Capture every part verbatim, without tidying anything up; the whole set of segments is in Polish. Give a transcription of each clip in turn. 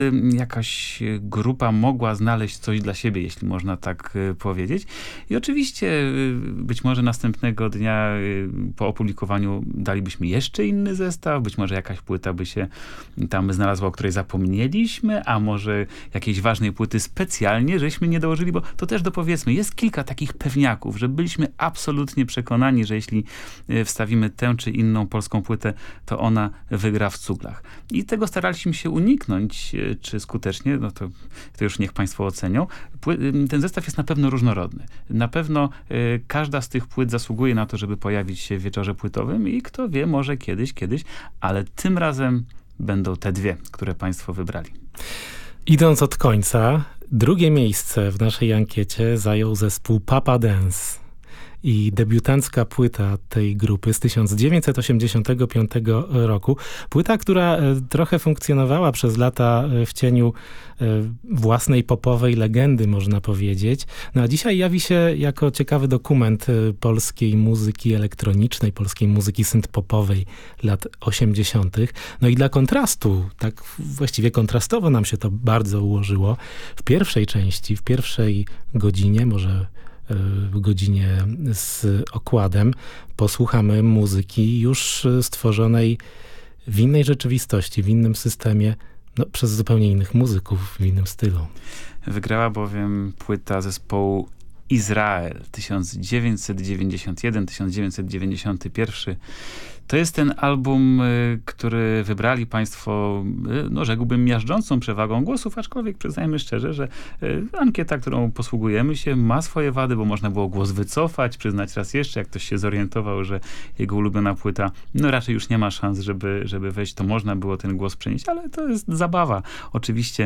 jakaś grupa mogła znaleźć coś dla siebie, jeśli można tak powiedzieć. I oczywiście być może następnego dnia po opublikowaniu dalibyśmy jeszcze inny zestaw, być może jakaś płyta by się tam znalazła, o której zapomnieliśmy, a może jakiejś ważnej płyty specjalnie żeśmy nie dołożyli, bo to też dopowiedzmy, jest kilka takich pewniaków, że byliśmy absolutnie przekonani, że jeśli wstawimy tę czy inną polską płytę, to ona wygra w cuglach. I tego staraliśmy się uniknąć, czy skutecznie, no to, to już niech państwo ocenią. Pły- ten zestaw jest na pewno różnorodny. Na pewno y, każda z tych płyt zasługuje na to, żeby pojawić się w wieczorze płytowym i kto wie, może kiedyś, kiedyś, ale tym razem będą te dwie, które państwo wybrali. Idąc od końca, drugie miejsce w naszej ankiecie zajął zespół Papa Dance. I debiutancka płyta tej grupy z tysiąc dziewięćset osiemdziesiątego piątego roku. Płyta, która trochę funkcjonowała przez lata w cieniu własnej popowej legendy, można powiedzieć. No a dzisiaj jawi się jako ciekawy dokument polskiej muzyki elektronicznej, polskiej muzyki synth-popowej lat osiemdziesiątych. No i dla kontrastu, tak właściwie kontrastowo nam się to bardzo ułożyło. W pierwszej części, w pierwszej godzinie, może w godzinie z okładem, posłuchamy muzyki już stworzonej w innej rzeczywistości, w innym systemie, no, przez zupełnie innych muzyków, w innym stylu. Wygrała bowiem płyta zespołu Izrael tysiąc dziewięćset dziewięćdziesiąty pierwszy do tysiąc dziewięćset dziewięćdziesiątego pierwszego. To jest ten album, który wybrali państwo, no rzekłbym, miażdżącą przewagą głosów, aczkolwiek przyznajmy szczerze, że ankieta, którą posługujemy się, ma swoje wady, bo można było głos wycofać, przyznać raz jeszcze, jak ktoś się zorientował, że jego ulubiona płyta, no raczej już nie ma szans, żeby, żeby wejść, to można było ten głos przenieść, ale to jest zabawa. Oczywiście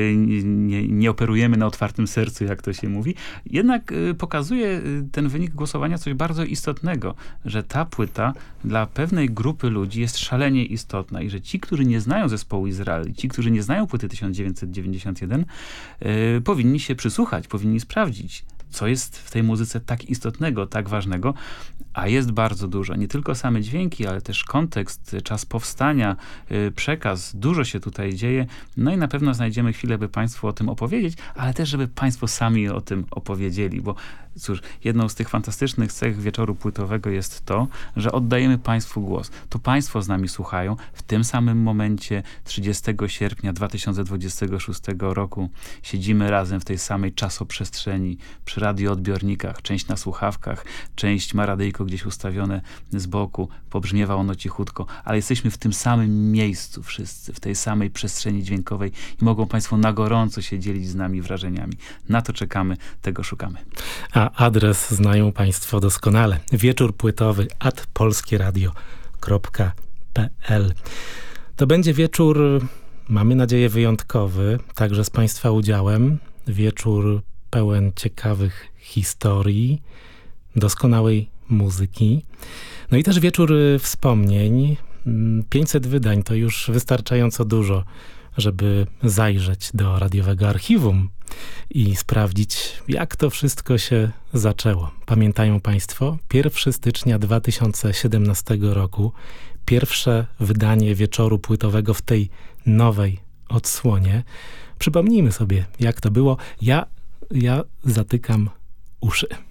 nie, nie operujemy na otwartym sercu, jak to się mówi. Jednak pokazuje ten wynik głosowania coś bardzo istotnego, że ta płyta dla pewnej grupy ludzi jest szalenie istotna i że ci, którzy nie znają zespołu Izrael, ci, którzy nie znają płyty tysiąc dziewięćset dziewięćdziesiąty pierwszy, yy, powinni się przysłuchać, powinni sprawdzić, co jest w tej muzyce tak istotnego, tak ważnego, a jest bardzo dużo. Nie tylko same dźwięki, ale też kontekst, czas powstania, yy, przekaz. Dużo się tutaj dzieje. No i na pewno znajdziemy chwilę, by państwu o tym opowiedzieć, ale też, żeby państwo sami o tym opowiedzieli, bo cóż, jedną z tych fantastycznych cech wieczoru płytowego jest to, że oddajemy państwu głos. To państwo z nami słuchają. W tym samym momencie trzydziestego sierpnia dwa tysiące dwudziestego szóstego roku siedzimy razem w tej samej czasoprzestrzeni przy radioodbiornikach. Część na słuchawkach, część ma radyjko gdzieś ustawione z boku. Pobrzmiewa ono cichutko, ale jesteśmy w tym samym miejscu wszyscy, w tej samej przestrzeni dźwiękowej i mogą państwo na gorąco się dzielić z nami wrażeniami. Na to czekamy, tego szukamy. A adres znają państwo doskonale. Wieczór płytowy at polskieradio kropka p l. To będzie wieczór, mamy nadzieję, wyjątkowy, także z państwa udziałem. Wieczór pełen ciekawych historii, doskonałej muzyki. No i też wieczór wspomnień. pięćset wydań to już wystarczająco dużo, żeby zajrzeć do radiowego archiwum i sprawdzić, jak to wszystko się zaczęło. Pamiętają państwo? pierwszego stycznia dwa tysiące siedemnastego roku, pierwsze wydanie wieczoru płytowego w tej nowej odsłonie. Przypomnijmy sobie, jak to było. Ja, ja zatykam uszy.